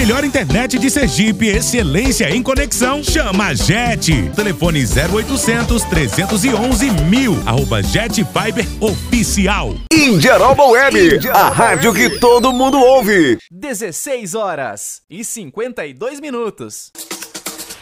melhor internet de Sergipe, excelência em conexão. Chama a Jet. Telefone 0800 311 1000. @Jet Fiber Oficial. Indiaroba Web, a rádio que todo mundo ouve. 16 horas e 52 minutos.